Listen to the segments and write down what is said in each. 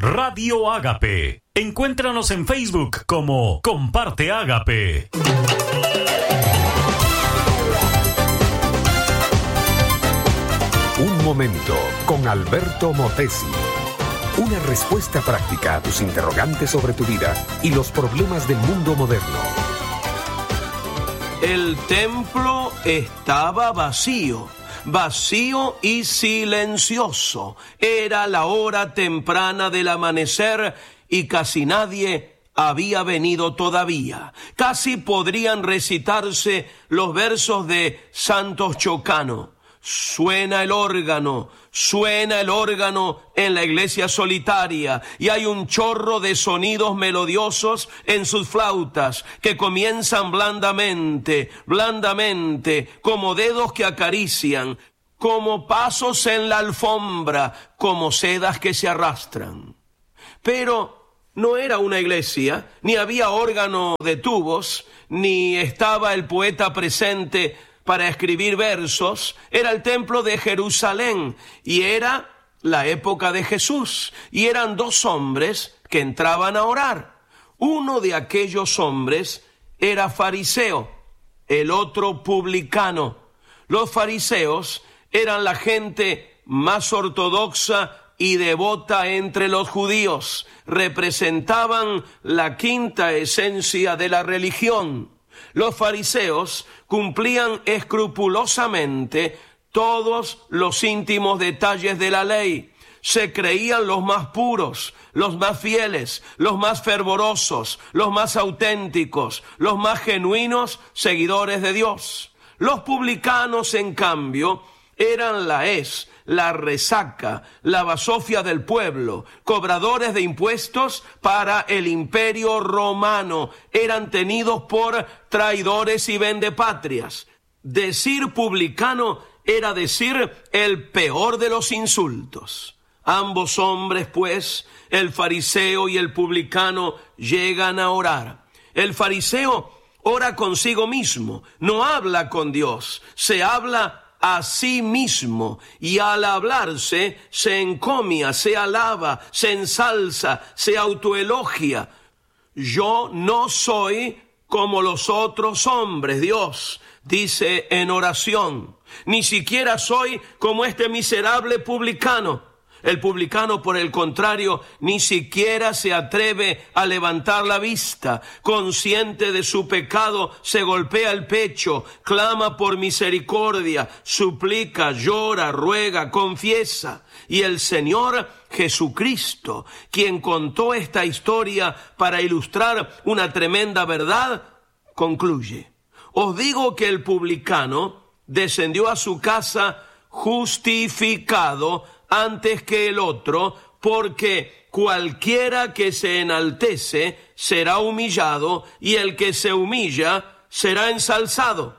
Radio Ágape. Encuéntranos en Facebook como Comparte Ágape. Un momento con Alberto Motesi. Una respuesta práctica a tus interrogantes sobre tu vida y los problemas del mundo moderno. El templo estaba vacío y silencioso. Era la hora temprana del amanecer y casi nadie había venido todavía. Casi podrían recitarse los versos de Santos Chocano. Suena el órgano en la iglesia solitaria y hay un chorro de sonidos melodiosos en sus flautas que comienzan blandamente, como dedos que acarician, como pasos en la alfombra, como sedas que se arrastran. Pero no era una iglesia, ni había órgano de tubos, ni estaba el poeta presente para escribir versos. Era el templo de Jerusalén y era la época de Jesús y eran dos hombres que entraban a orar. Uno de aquellos hombres era fariseo, el otro publicano. Los fariseos eran la gente más ortodoxa y devota entre los judíos. Representaban la quinta esencia de la religión. Los fariseos cumplían escrupulosamente todos los íntimos detalles de la ley. Se creían los más puros, los más fieles, los más fervorosos, los más auténticos, los más genuinos seguidores de Dios. Los publicanos, en cambio, eran la resaca, la basofia del pueblo, cobradores de impuestos para el imperio romano, eran tenidos por traidores y vendepatrias. Decir publicano era decir el peor de los insultos. Ambos hombres, pues, el fariseo y el publicano, llegan a orar. El fariseo ora consigo mismo, no habla con Dios, se habla a sí mismo, y al hablarse se encomia, se alaba, se ensalza, se autoelogia. Yo no soy como los otros hombres, Dios, dice en oración. Ni siquiera soy como este miserable publicano. El publicano, por el contrario, ni siquiera se atreve a levantar la vista. Consciente de su pecado, se golpea el pecho, clama por misericordia, suplica, llora, ruega, confiesa. Y el Señor Jesucristo, quien contó esta historia para ilustrar una tremenda verdad, concluye: os digo que el publicano descendió a su casa justificado antes que el otro, porque cualquiera que se enaltece será humillado, y el que se humilla será ensalzado.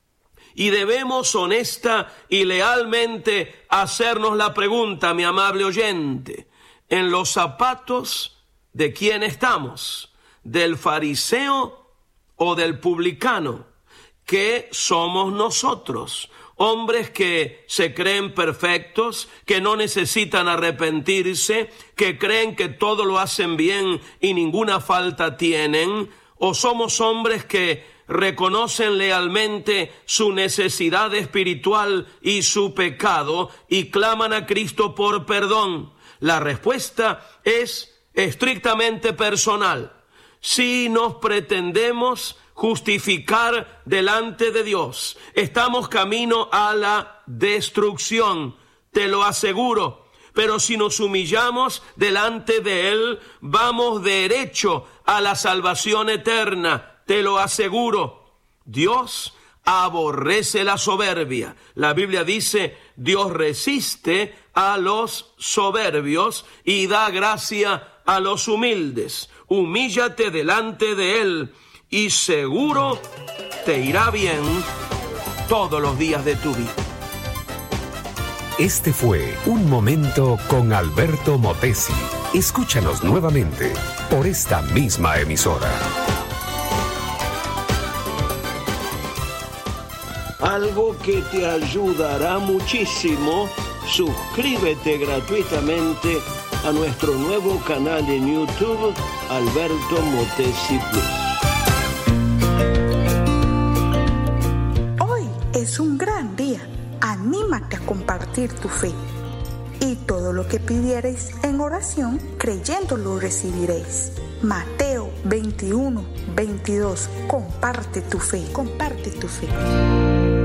Y debemos honesta y lealmente hacernos la pregunta, mi amable oyente: ¿en los zapatos de quién estamos? ¿Del fariseo o del publicano? ¿Qué somos nosotros? Hombres que se creen perfectos, que no necesitan arrepentirse, que creen que todo lo hacen bien y ninguna falta tienen. ¿O somos hombres que reconocen lealmente su necesidad espiritual y su pecado y claman a Cristo por perdón? La respuesta es estrictamente personal. Si nos pretendemos justificar delante de Dios, estamos camino a la destrucción, te lo aseguro. Pero si nos humillamos delante de Él, vamos derecho a la salvación eterna, te lo aseguro. Dios aborrece la soberbia. La Biblia dice: Dios resiste a los soberbios y da gracia a los humildes. Humíllate delante de Él y seguro te irá bien todos los días de tu vida. Este fue Un Momento con Alberto Motesi. Escúchanos nuevamente por esta misma emisora. Algo que te ayudará muchísimo: suscríbete gratuitamente a nuestro nuevo canal en YouTube, Alberto Motesi Plus. Hoy es un gran día. Anímate a compartir tu fe. Y todo lo que pidiereis en oración, creyendo lo recibiréis. Mateo 21, 22. Comparte tu fe. Comparte tu fe.